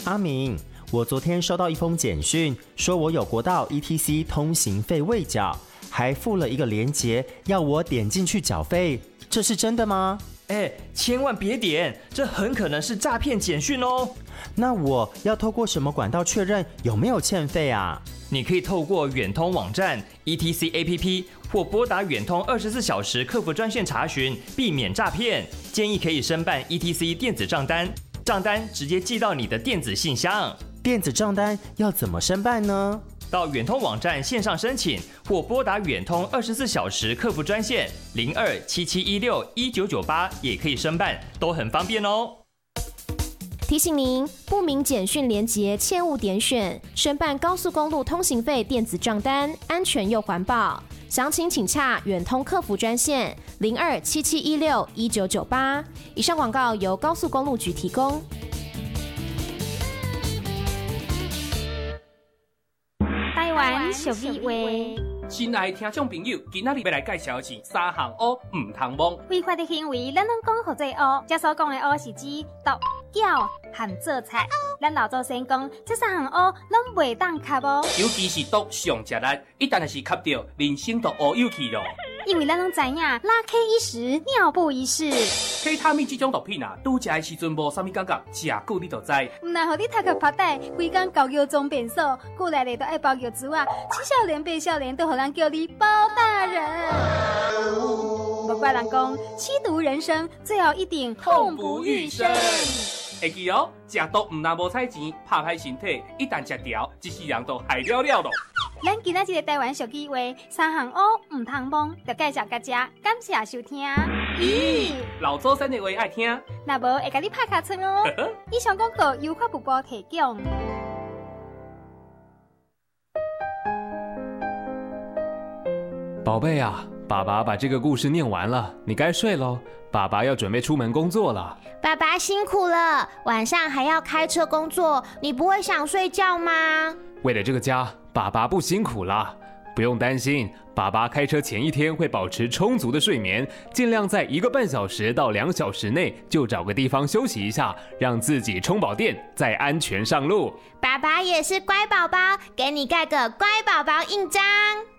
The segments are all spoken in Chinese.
阿明，我昨天收到一封简讯，说我有国道 ETC 通行费未缴，还附了一个连结，要我点进去缴费，这是真的吗？ 千万别点，这很可能是诈骗简讯哦。 那我要透过什么管道确认有没有欠费啊？ 你可以透过远通网站、ETC APP 或拨打远通24小时客服专线查询，避免诈骗。建议可以申办 ETC 电子账单，账单直接寄到你的电子信箱。 电子账单要怎么申办呢？ 到远通网站线上申请，或拨打远通24小时客服专线0277161998也可以申办，都很方便哦。 提醒您，不明简讯连结切勿点选，申办高速公路通行费电子账单，安全又环保。详情请洽远通客服专线0277161998。以上广告由高速公路局提供。 台湾俗语话。 亲爱的听众朋友，今仔日要来介绍的是3项乌唔通摸。 违法的行为，咱拢讲好做乌。这所讲的乌是指毒、搅和做菜。咱老祖先讲，这3项乌拢袂当吸哦。 尤其是毒上食力，一旦是吸到，人生都乌有去咯。 因为咱拢知影，拉 K 一时，尿布一世。 K 他命这种毒品啊，拄食的时阵无啥物感觉，食久你就知。 唔但互你头壳发呆，规工搞药装变瘦，久来咧都爱包药珠啊，青少年变少年都互人叫你包大人。无怪人讲，吸毒人生最后一定痛不欲生。 会记哦，食毒唔但无彩钱，拍歹身体，一旦食掉，一世人都害了了咯。 咱今仔日个台湾俗语话，3项乌唔通摸，就介绍到这，感谢收听。 咦，老祖先的话爱听， 那无会甲你拍卡村哦。以上广告由发布部提供。 宝贝啊，爸爸把这个故事念完了，你该睡咯。爸爸要准备出门工作了。 爸爸辛苦了，晚上还要开车工作，你不会想睡觉吗？ 为了这个家，爸爸不辛苦了。不用担心，爸爸开车前一天会保持充足的睡眠，尽量在1个半小时到2小时内就找个地方休息一下，让自己充饱电，再安全上路。 爸爸也是乖宝宝，给你盖个乖宝宝印章。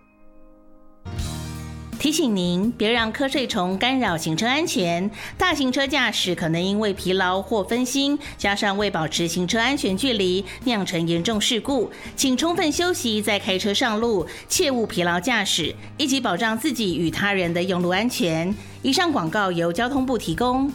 提醒您，别让瞌睡虫干扰行车安全。大型车驾驶可能因为疲劳或分心，加上未保持行车安全距离，酿成严重事故。请充分休息再开车上路，切勿疲劳驾驶，一起保障自己与他人的用路安全。以上广告由交通部提供。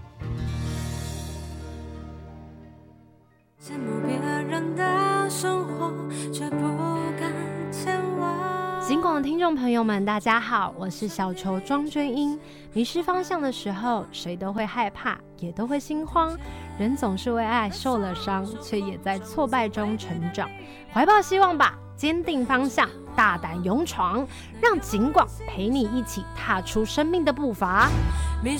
羡慕别人的生活，却不敢前往。 警广的听众朋友们，大家好，我是小球庄娟英。迷失方向的时候，谁都会害怕，也都会心慌。人总是为爱受了伤，却也在挫败中成长。怀抱希望吧，坚定方向，大胆勇闯，让警广陪你一起踏出生命的步伐。 迷